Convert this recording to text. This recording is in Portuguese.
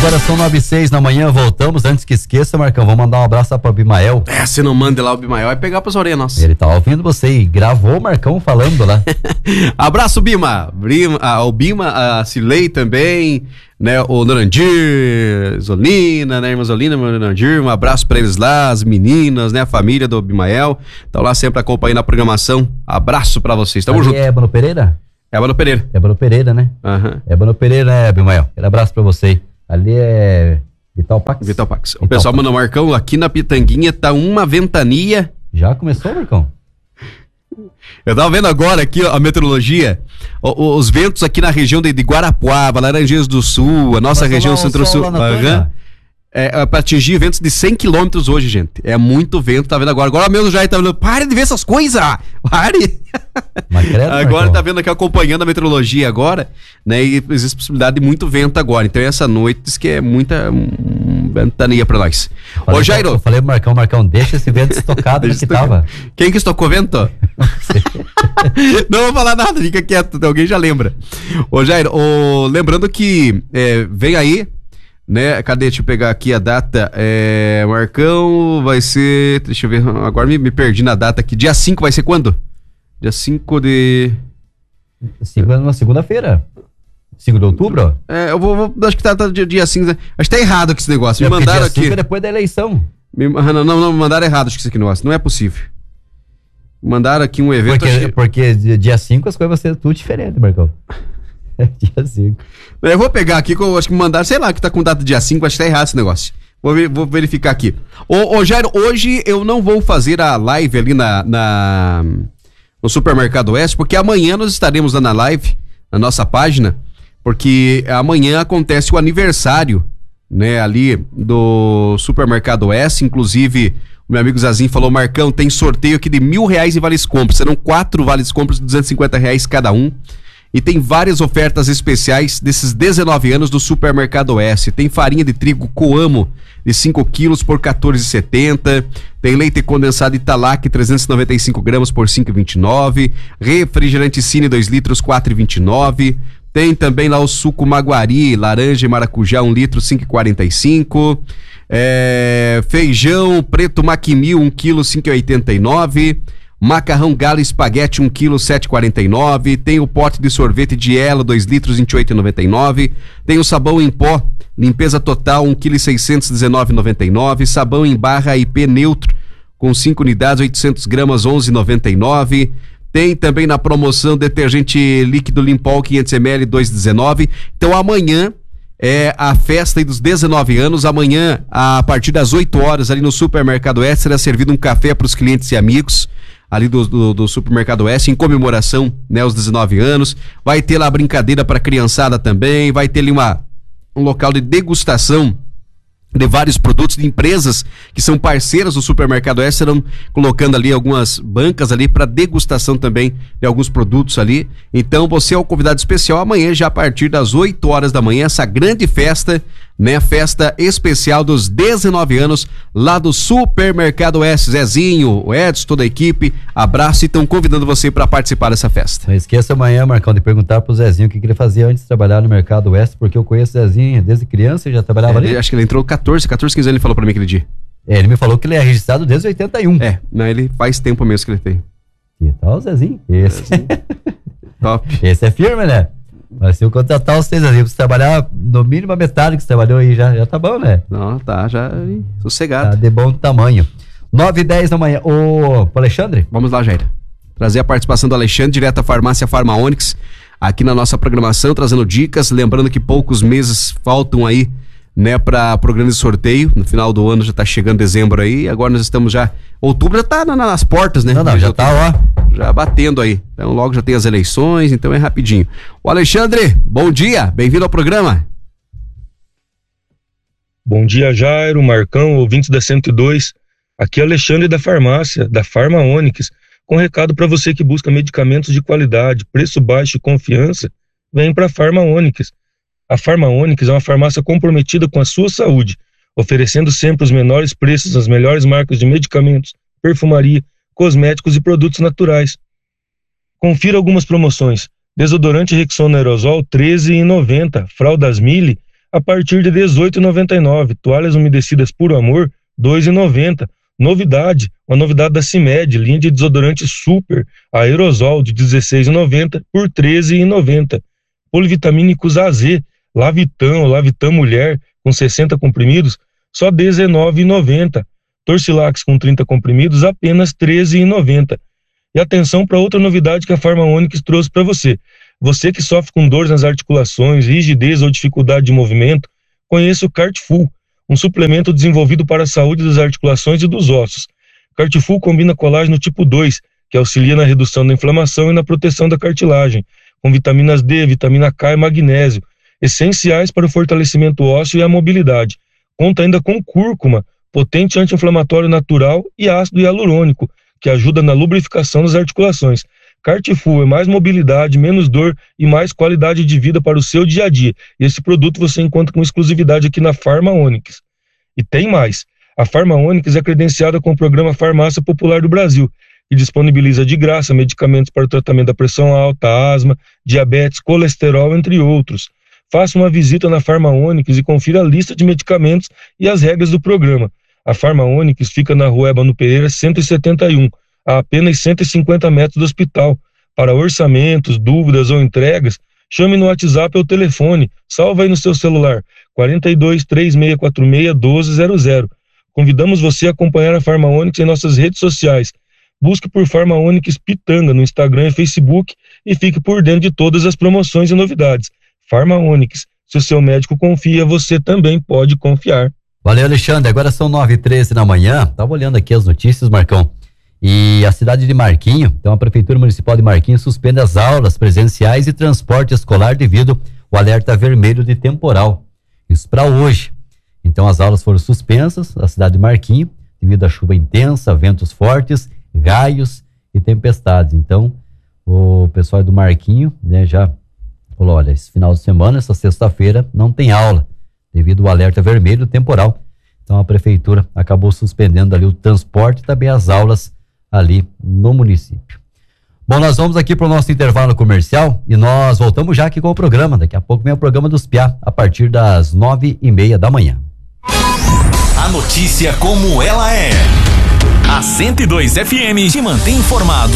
Agora são 9h06 da manhã, voltamos. Antes que esqueça, Marcão, vou mandar um abraço pro Abimael. Se não manda lá o Abimael, vai pegar pras orelhas nossas. Ele tá ouvindo você e gravou o Marcão falando lá. Abraço, Bima. O Bima, a Cilei também, né? O Norandir, Zolina, né? Irmã Zolina, Norandir, um abraço pra eles lá, as meninas, né? A família do Abimael. Estão lá sempre acompanhando a programação. Abraço pra vocês. Tamo junto. É Ébano Pereira? Ébano Pereira. Ébano Pereira, né? Aham. Ébano Pereira, né, Abimael? Um abraço pra você. Ali é Vital Pax. Vital Pax. O pessoal mandou, Marcão, aqui na Pitanguinha tá uma ventania. Já começou, Marcão? Eu tava vendo agora aqui, ó, a meteorologia, os ventos aqui na região de Guarapuava, Laranjeiras do Sul, a nossa região centro-sul, para atingir ventos de 100 km hoje, gente. É muito vento, tá vendo agora. Agora mesmo já tá vendo, pare de ver essas coisas, pare. Agora tá vendo aqui, acompanhando a meteorologia agora, né, e existe possibilidade de muito vento agora. Então essa noite diz que é muita ventania pra nós. Ô, Jairo. Eu falei pro Marcão, deixa esse vento estocado que tava. Quem que estocou vento? Não vou falar nada, fica quieto, alguém já lembra. Ô, Jairo, lembrando que vem aí, né? Cadê? Deixa eu pegar aqui a data. Marcão vai ser. Deixa eu ver. Agora me perdi na data aqui. Dia 5 vai ser quando? Dia 5 de. Na segunda-feira. 5 de outubro? Eu vou. Acho que tá dia 5. Acho que tá errado aqui esse negócio. Me mandaram aqui. 5 é depois da eleição. Não, mandaram errado, acho que esse negócio. Não é possível. Mandaram aqui um evento. Porque dia 5 as coisas vão ser tudo diferente, Marcão. Dia 5. Eu vou pegar aqui, que eu acho que me mandaram, sei lá, que tá com data dia 5, acho que tá errado esse negócio. Vou verificar aqui. Ô Jairo, hoje eu não vou fazer a live ali no Supermercado Oeste, porque amanhã nós estaremos dando a live na nossa página, porque amanhã acontece o aniversário, né, ali do Supermercado Oeste. Inclusive, o meu amigo Zazinho falou, Marcão, tem sorteio aqui de R$1.000 em vales compras. Serão 4 vales compras de R$250 cada um. E tem várias ofertas especiais desses 19 anos do Supermercado Oeste. Tem farinha de trigo Coamo de 5 quilos por R$14,70. Tem leite condensado Italac 395 gramas por R$5,29. Refrigerante Cine 2 litros R$4,29. Tem também lá o suco Maguari, laranja e maracujá 1 litro R$5,45. Feijão preto Maquimil 1 quilo R$5,89. Macarrão Galo Espaguete 1 quilo R$7,49. Tem o pote de sorvete de Elo 2 litros R$28,99. Tem o sabão em pó Limpeza Total 1 quilo R$619,99. Sabão em barra IP Neutro com 5 unidades 800 gramas R$11,99. Tem também na promoção detergente líquido Limpol 500 ml 2,19. Então amanhã é a festa aí dos 19 anos. Amanhã, a partir das 8 horas, ali no Supermercado Oeste, será servido um café para os clientes e amigos ali do Supermercado Oeste, em comemoração, né, aos 19 anos. Vai ter lá brincadeira para criançada também, vai ter ali um local de degustação de vários produtos de empresas que são parceiras do Supermercado Oeste, serão colocando ali algumas bancas ali para degustação também de alguns produtos ali. Então você é o convidado especial amanhã, já a partir das 8 horas da manhã, essa grande festa, né? Festa especial dos 19 anos lá do Supermercado Oeste. Zezinho, o Edson, toda a equipe, abraço e estão convidando você para participar dessa festa. Não esqueça amanhã, Marcão, de perguntar pro Zezinho o que ele fazia antes de trabalhar no Mercado Oeste, porque eu conheço o Zezinho desde criança e já trabalhava ali. Acho que ele entrou 14, 15 anos, ele falou pra mim aquele dia. Ele me falou que ele é registrado desde 81. Não, ele faz tempo mesmo que ele tem. Que tal, Zezinho? Esse. Top. Esse é firme, né? Mas se eu contratar vocês, Zezinho, você trabalhar no mínimo a metade que você trabalhou aí, já tá bom, né? Não, tá, já sossegado. Tá de bom tamanho. 9h10 da manhã. Ô, Alexandre? Vamos lá, Jair. Trazer a participação do Alexandre, direto da farmácia Farma Onix, aqui na nossa programação, trazendo dicas. Lembrando que poucos meses faltam aí, né, para programa de sorteio. No final do ano já tá chegando dezembro aí. Agora nós estamos já. Outubro já tá nas portas, né? Não, já tá, ó. Já batendo aí. Então logo já tem as eleições, então é rapidinho. O Alexandre, bom dia, bem-vindo ao programa. Bom dia, Jairo, Marcão, ouvintes da 102. Aqui é Alexandre da farmácia, da Farma Onix, com recado para você que busca medicamentos de qualidade, preço baixo e confiança. Vem para a Farma Onix. A Farma Onix é uma farmácia comprometida com a sua saúde, oferecendo sempre os menores preços, as melhores marcas de medicamentos, perfumaria, cosméticos e produtos naturais. Confira algumas promoções. Desodorante Rexona Aerosol R$13,90, fraldas Mille a partir de R$ 18,99. Toalhas umedecidas Puro Amor, R$ 2,90. Novidade, uma novidade da CIMED, linha de desodorante super aerosol de R$ 16,90 por R$ 13,90. Polivitamínicos AZ, Lavitan ou Lavitan Mulher com 60 comprimidos, só R$ 19,90. Torcilax com 30 comprimidos, apenas R$ 13,90. E atenção para outra novidade que a Farma Onyx trouxe para você. Você que sofre com dores nas articulações, rigidez ou dificuldade de movimento, conheça o Cartfull, um suplemento desenvolvido para a saúde das articulações e dos ossos. Cartfull combina colágeno tipo 2, que auxilia na redução da inflamação e na proteção da cartilagem, com vitaminas D, vitamina K e magnésio, essenciais para o fortalecimento ósseo e a mobilidade. Conta ainda com cúrcuma, potente anti-inflamatório natural, e ácido hialurônico, que ajuda na lubrificação das articulações. Cartfull é mais mobilidade, menos dor e mais qualidade de vida para o seu dia a dia. E esse produto você encontra com exclusividade aqui na Farma Onyx. E tem mais. A Farma Onyx é credenciada com o programa Farmácia Popular do Brasil, que disponibiliza de graça medicamentos para o tratamento da pressão alta, asma, diabetes, colesterol, entre outros. Faça uma visita na Farma Onyx e confira a lista de medicamentos e as regras do programa. A Farma Onyx fica na Rua Ébano Pereira 171, a apenas 150 metros do hospital. Para orçamentos, dúvidas ou entregas, chame no WhatsApp ou telefone, salva aí no seu celular, 42 3646 1200. Convidamos você a acompanhar a Farma Onyx em nossas redes sociais. Busque por Farma Onyx Pitanga no Instagram e Facebook e fique por dentro de todas as promoções e novidades. Farma Onyx, se o seu médico confia, você também pode confiar. Valeu, Alexandre. Agora são 9h13 da manhã. Tava olhando aqui as notícias, Marcão. E a cidade de Marquinho, então a Prefeitura Municipal de Marquinho suspende as aulas presenciais e transporte escolar devido ao alerta vermelho de temporal. Isso para hoje. Então as aulas foram suspensas na cidade de Marquinho devido à chuva intensa, ventos fortes, raios e tempestades. Então o pessoal do Marquinho, né, já falou, olha, esse final de semana, essa sexta-feira, não tem aula devido ao alerta vermelho temporal. Então a Prefeitura acabou suspendendo ali o transporte e também as aulas ali no município. Bom, nós vamos aqui para o nosso intervalo comercial e nós voltamos já aqui com o programa. Daqui a pouco vem o programa dos Piá, a partir das 9h30 da manhã. A notícia como ela é. A 102 FM te mantém informado.